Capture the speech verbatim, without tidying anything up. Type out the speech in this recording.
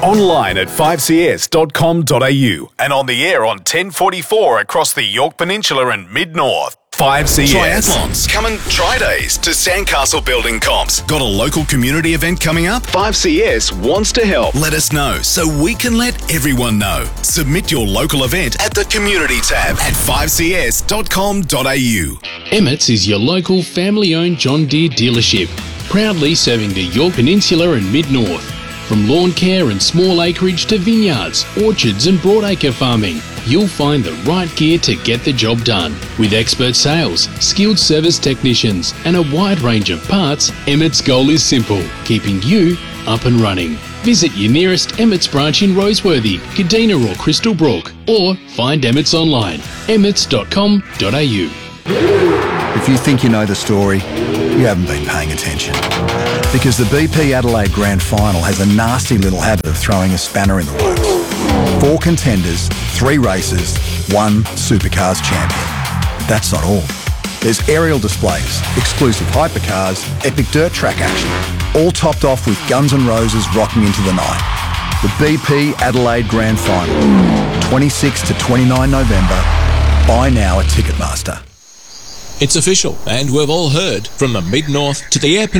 Online at five c s dot com dot a u and on the air on ten forty-four across the Yorke Peninsula and Mid-North. five C S. Triathlons, coming Tri-Days to Sandcastle Building Comps. Got a local community event coming up? five C S wants to help. Let us know so we can let everyone know. Submit your local event at the Community tab at five c s dot com dot a u. Emmett's is your local family-owned John Deere dealership, proudly serving the Yorke Peninsula and Mid-North. From lawn care and small acreage to vineyards, orchards and broadacre farming, you'll find the right gear to get the job done. With expert sales, skilled service technicians and a wide range of parts, Emmett's goal is simple, keeping you up and running. Visit your nearest Emmett's branch in Roseworthy, Kadina or Crystal Brook, or find Emmett's online, emmets dot com dot a u. If you think you know the story, you haven't been paying attention. Because the B P Adelaide Grand Final has a nasty little habit of throwing a spanner in the works. Four contenders, three races, one Supercars champion. That's not all. There's aerial displays, exclusive hypercars, epic dirt track action, all topped off with Guns N' Roses rocking into the night. The B P Adelaide Grand Final, twenty-sixth to twenty-ninth November. Buy now at Ticketmaster. It's official, and we've all heard, from the Mid-North to the Air